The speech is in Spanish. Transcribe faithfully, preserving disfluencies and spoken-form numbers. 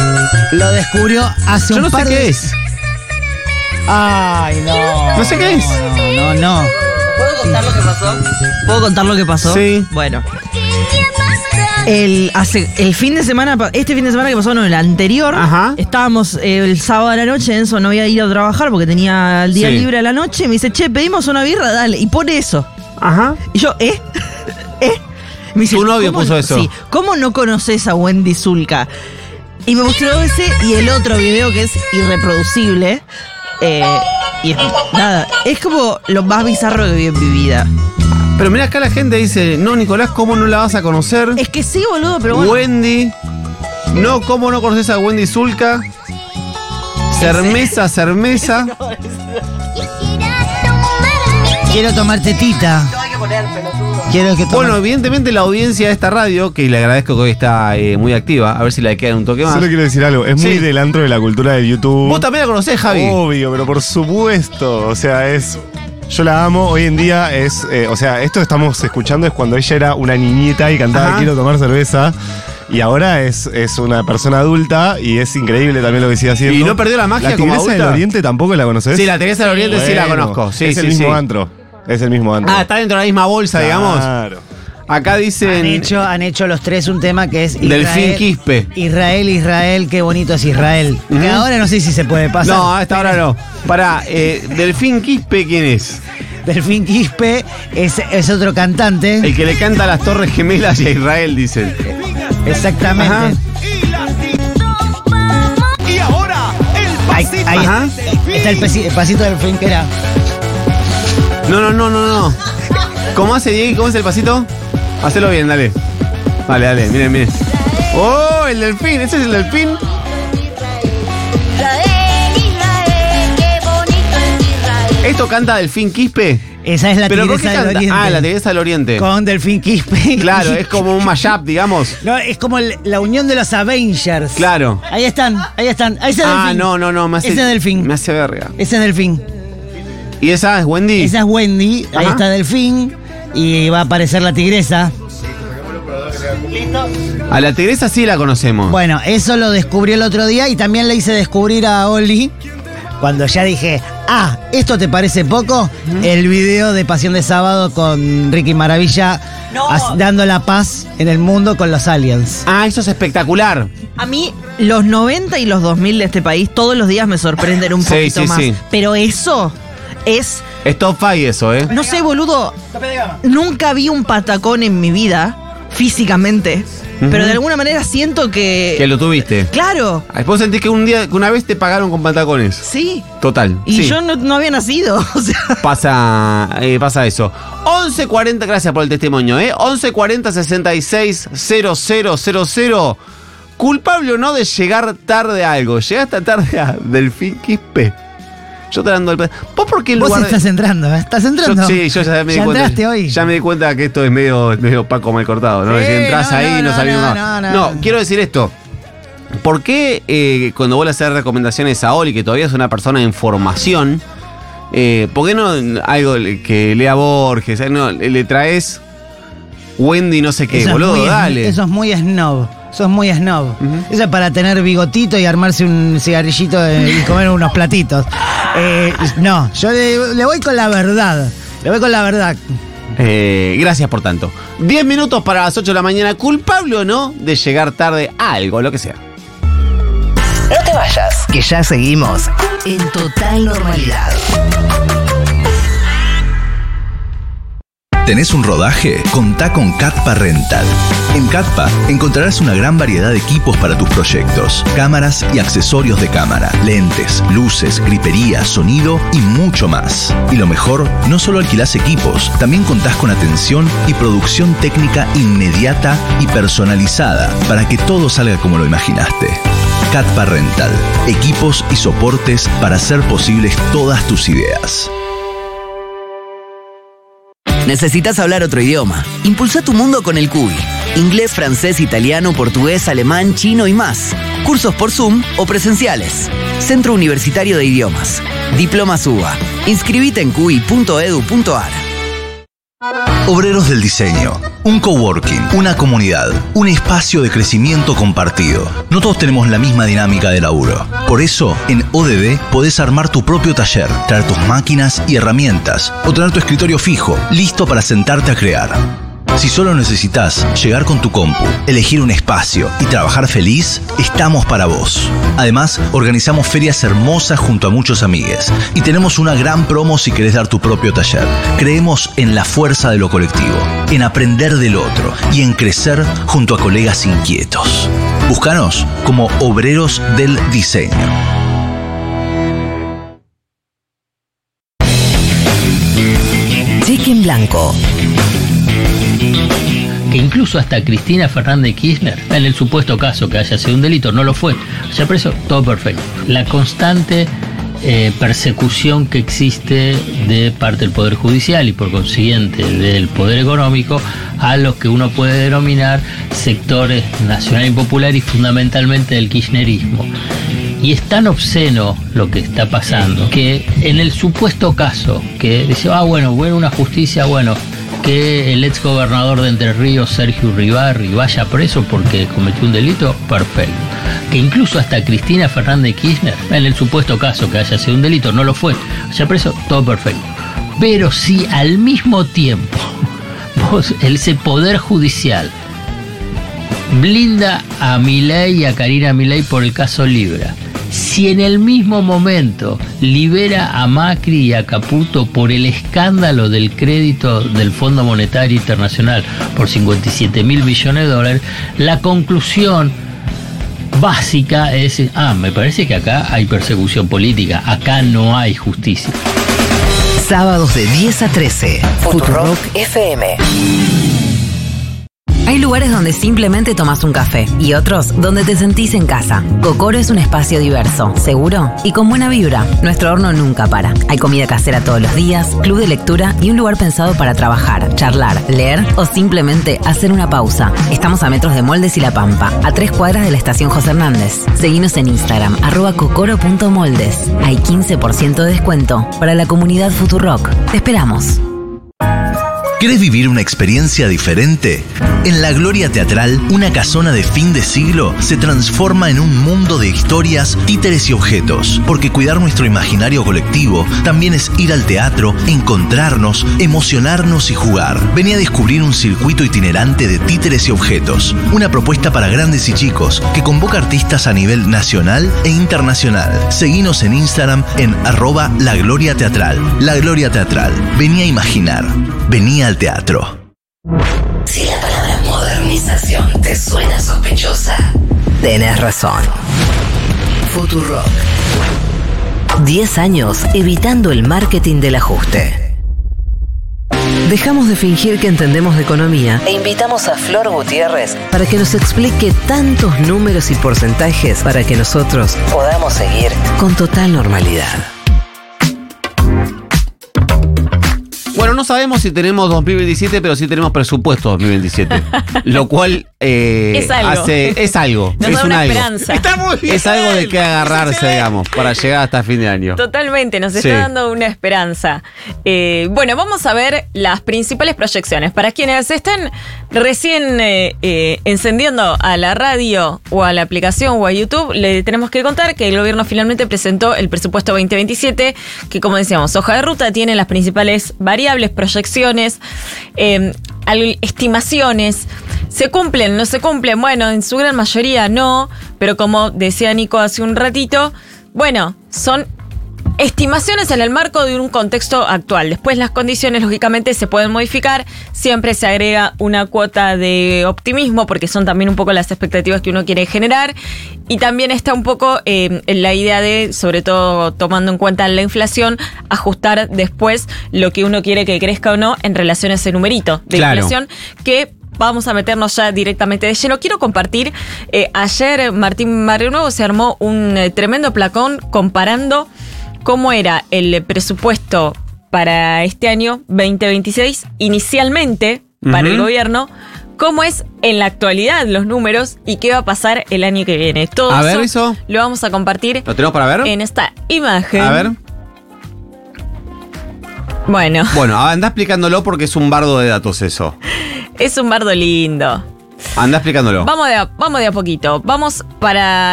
Lo descubrió hace Yo un no par sé de... qué es. Ay, no. No sé qué es. No, no, no. ¿Puedo contar lo que pasó? ¿Puedo contar lo que pasó? Sí. Bueno. El, hace, el fin de semana, este fin de semana que pasó, no, el anterior, Ajá. estábamos eh, el sábado a la noche, Enzo no había ido a trabajar porque tenía el día Sí. libre a la noche, y me dice, che, pedimos una birra, dale, y pone eso. Ajá. Y yo, ¿eh? ¿eh? Me dice, Tu novio ¿cómo puso no- eso. Sí, ¿cómo no conoces a Wendy Zulka? Y me mostró ese y el otro video que es irreproducible. Eh, y es, nada, es como lo más bizarro que vi en mi vida. Pero mira, acá la gente dice, no, Nicolás, ¿cómo no la vas a conocer? Es que sí, boludo, pero bueno. Wendy. No, ¿cómo no conoces a Wendy Zulka? Cermesa, cermeza. Quiero tomar tetita. Hay que poner, pelotudo. Quiero que tome... Bueno, evidentemente la audiencia de esta radio, que le agradezco que hoy está eh, muy activa, a ver si le queda un toque más. Solo quiero decir algo, es muy Sí. del antro de la cultura de YouTube. Vos también la conocés, Javi. Obvio, pero por supuesto. O sea, es. Yo la amo. Hoy en día es. eh, o sea, esto que estamos escuchando es cuando ella era una niñita y cantaba Ajá. Quiero tomar cerveza. Y ahora es, es una persona adulta y es increíble también lo que sigue haciendo. Y no perdió la magia ¿La como Tigresa del adulta? Oriente tampoco la conoces? Sí, la Teresa del Oriente sí la Bueno, conozco. Sí, es sí, el mismo sí. antro. Es el mismo antro. Ah, está dentro de la misma bolsa, digamos. Claro. Acá Han dicen hecho, han hecho los tres un tema que es Israel. Delfín Quispe. Israel, Israel, qué bonito es Israel. Ujú. Que ahora no sé si se puede pasar. No, a esta hora no. Pará, eh, Delfín Quispe, ¿quién es? Delfín Quispe es, es otro cantante. El que le canta a las Torres Gemelas y a Israel, dicen. Exactamente. Ajá. Y ahora, el Ahí, pasito. ahí Ajá. está el, pesi- el pasito del Delfín que era. No, no, no, no, no. ¿Cómo hace Diego? ¿Cómo es el pasito? Hacelo bien, dale. Dale, dale, miren, miren. ¡Oh, el delfín! ¿Ese es el delfín? Israel, Israel, qué bonito es Israel. ¿Esto canta Delfín Quispe? Esa es la ¿Pero por qué Tigresa del canta? Oriente. Ah, la Tigresa del Oriente. Con Delfín Quispe. Claro, es como un mashup, digamos. No, es como el- la unión de los Avengers. Claro. Ahí están, ahí están. Ahí está Ah, Delfín. no, no, no. Me hace, Ese es Delfín. Me hace verga. Ese es Delfín. ¿Y esa es Wendy? Esa es Wendy. Ahí Ajá. está Delfín. Y va a aparecer la tigresa. A la Tigresa sí la conocemos. Bueno, eso lo descubrió el otro día y también le hice descubrir a Oli. Cuando ya dije, ah, ¿esto te parece poco? El video de Pasión de Sábado con Ricky Maravilla No. as- dando la paz en el mundo con los aliens. Ah, eso es espectacular. A mí, los noventa y los dos mil de este país, todos los días me sorprenden un Sí, poquito sí, más. sí. Pero eso es, Es top five eso, ¿eh? no sé, boludo, nunca vi un patacón en mi vida, físicamente, Ujú. pero de alguna manera siento que... Que lo tuviste. Claro, Después sentís que un día, que una vez te pagaron con patacones. sí. Total. Y sí. yo no, no había nacido, o sea... Pasa, eh, pasa eso. once cuarenta, gracias por el testimonio, ¿eh? once cuarenta sesenta y seis cero cero cero cero. Culpable o no de llegar tarde a algo. Llegaste tarde a Delfín Quispe. Yo te dando el. pe- ¿Vos por qué en Vos lugar de- estás entrando, ¿eh? ¿Estás entrando? Yo, sí, yo ya me di ¿Ya cuenta. entraste hoy? Ya me di cuenta que esto es medio, medio Paco mal cortado, ¿no? Sí, Que entras no, ahí y no, no, salís no, más. no, no, No, no. quiero decir esto. ¿Por qué eh, cuando vos le haces recomendaciones a Oli, que todavía es una persona en formación, eh, ¿por qué no algo que lea Borges? eh, No, le traes Wendy no sé qué, Eso es boludo, muy- dale. Eso es muy snob. Eso es muy snob. Ujú. Eso es para tener bigotito y armarse un cigarrillito de- y comer unos platitos. Eh, no, yo le, le voy con la verdad. Le voy con la verdad. Eh, gracias por tanto. diez minutos para las ocho de la mañana. ¿Culpable o no de llegar tarde a algo, lo que sea? No te vayas, que ya seguimos en total normalidad. ¿Tenés un rodaje? Contá con Catpa Rental. En Catpa encontrarás una gran variedad de equipos para tus proyectos, cámaras y accesorios de cámara, lentes, luces, gripería, sonido y mucho más. Y lo mejor, no solo alquilás equipos, también contás con atención y producción técnica inmediata y personalizada para que todo salga como lo imaginaste. Catpa Rental, equipos y soportes para hacer posibles todas tus ideas. ¿Necesitas hablar otro idioma? Impulsa tu mundo con el Cubi. Inglés, francés, italiano, portugués, alemán, chino y más. Cursos por Zoom o presenciales. Centro Universitario de Idiomas. Diplomas U B A. Inscribite en cubi punto edu punto ar. Obreros del Diseño, un coworking, una comunidad, un espacio de crecimiento compartido. No todos tenemos la misma dinámica de laburo. Por eso, en O D D podés armar tu propio taller, traer tus máquinas y herramientas o tener tu escritorio fijo, listo para sentarte a crear. Si solo necesitas llegar con tu compu, elegir un espacio y trabajar feliz, estamos para vos. Además, organizamos ferias hermosas junto a muchos amigues y tenemos una gran promo si querés dar tu propio taller. Creemos en la fuerza de lo colectivo, en aprender del otro y en crecer junto a colegas inquietos. Búscanos como Obreros del Diseño. Cheque en blanco. Que incluso hasta Cristina Fernández Kirchner, en el supuesto caso que haya sido un delito, no lo fue, haya preso, todo perfecto. La constante eh, persecución que existe de parte del Poder Judicial y por consiguiente del Poder Económico a los que uno puede denominar sectores nacional y popular y fundamentalmente del kirchnerismo. Y es tan obsceno lo que está pasando que en el supuesto caso que dice, ah bueno, bueno, una justicia, bueno, que el ex gobernador de Entre Ríos, Sergio Uribarri, vaya preso porque cometió un delito, perfecto. Que incluso hasta Cristina Fernández Kirchner, en el supuesto caso que haya sido un delito, no lo fue, haya preso, todo perfecto. Pero si al mismo tiempo vos, ese poder judicial blinda a Milei y a Karina Milei por el caso Libra, si en el mismo momento libera a Macri y a Caputo por el escándalo del crédito del Fondo Monetario Internacional por cincuenta y siete mil millones de dólares, la conclusión básica es decir, ah, me parece que acá hay persecución política, acá no hay justicia. Sábados de diez a trece, Futurock F M. Hay lugares donde simplemente tomas un café y otros donde te sentís en casa. Cocoro es un espacio diverso, seguro y con buena vibra. Nuestro horno nunca para. Hay comida casera todos los días, club de lectura y un lugar pensado para trabajar, charlar, leer o simplemente hacer una pausa. Estamos a metros de Moldes y La Pampa, a tres cuadras de la estación José Hernández. Seguinos en Instagram, arroba cocoro punto moldes. Hay quince por ciento de descuento para la comunidad Futurock. Te esperamos. ¿Querés vivir una experiencia diferente? En La Gloria Teatral, una casona de fin de siglo se transforma en un mundo de historias, títeres y objetos. Porque cuidar nuestro imaginario colectivo también es ir al teatro, encontrarnos, emocionarnos y jugar. Vení a descubrir un circuito itinerante de títeres y objetos. Una propuesta para grandes y chicos que convoca artistas a nivel nacional e internacional. Seguinos en Instagram en arroba La Gloria Teatral. La Gloria Teatral. Vení a imaginar. Vení al teatro. Si la palabra modernización te suena sospechosa, tenés razón. Futurock. diez años evitando el marketing del ajuste. Dejamos de fingir que entendemos de economía e invitamos a Flor Gutiérrez para que nos explique tantos números y porcentajes para que nosotros podamos seguir con total normalidad. Bueno, no sabemos si tenemos dos mil veintisiete, pero sí tenemos presupuesto dos mil veintisiete. Lo cual eh, es algo. hace. Es algo. Nos es da un una algo. esperanza. Está muy bien. Es algo de que agarrarse, digamos, para llegar hasta fin de año. Totalmente, nos Sí. está dando una esperanza. Eh, bueno, vamos a ver las principales proyecciones. Para quienes están recién eh, eh, encendiendo a la radio o a la aplicación o a YouTube, le tenemos que contar que el gobierno finalmente presentó el presupuesto veinte veintisiete, que como decíamos, hoja de ruta tiene las principales variables, proyecciones, eh, estimaciones. ¿Se cumplen? ¿No se cumplen? Bueno, en su gran mayoría no, pero como decía Nico hace un ratito, bueno, son estimaciones en el marco de un contexto actual. Después las condiciones, lógicamente, se pueden modificar. Siempre se agrega una cuota de optimismo porque son también un poco las expectativas que uno quiere generar. Y también está un poco eh, la idea de, sobre todo tomando en cuenta la inflación, ajustar después lo que uno quiere que crezca o no en relación a ese numerito de Claro. inflación que... Vamos a meternos ya directamente de lleno. Quiero compartir, eh, ayer Martín Barrio Nuevo se armó un eh, tremendo placón comparando cómo era el presupuesto para este año veinte veintiséis inicialmente para Ujú. el gobierno, cómo es en la actualidad los números y qué va a pasar el año que viene. Todo A ver, eso, eso. lo vamos a compartir ¿Lo tenemos para ver? en esta imagen. A ver. Bueno, Bueno, anda explicándolo porque es un bardo de datos eso. es un bardo lindo. Anda explicándolo. Vamos de a, vamos de a poquito. Vamos para